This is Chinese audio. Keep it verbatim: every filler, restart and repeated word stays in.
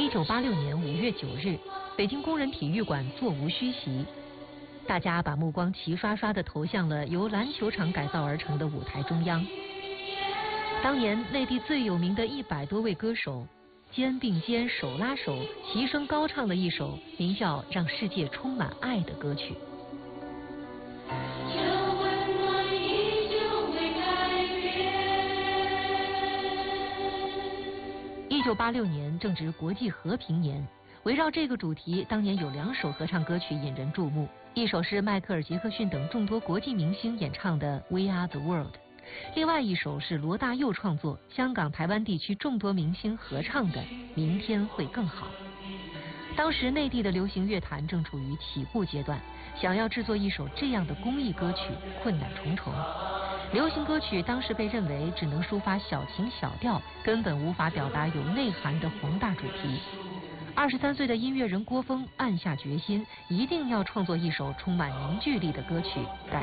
九八六年五月九日，北京工人体育馆座无虚席，大家把目光齐刷刷地投向了由篮球场改造而成的舞台中央。当年内地最有名的一百多位歌手，肩并肩手拉手，齐声高唱了一首名叫《让世界充满爱》的歌曲。一九八六年正值国际和平年，围绕这个主题，当年有两首合唱歌曲引人注目，一首是迈克尔·杰克逊等众多国际明星演唱的《We Are the World》，另外一首是罗大佑创作，香港、台湾地区众多明星合唱的《明天会更好》。当时内地的流行乐坛正处于起步阶段，想要制作一首这样的公益歌曲，困难重重。流行歌曲当时被认为只能抒发小情小调，根本无法表达有内涵的宏大主题。二十三岁的音乐人郭峰暗下决心，一定要创作一首充满凝聚力的歌曲，改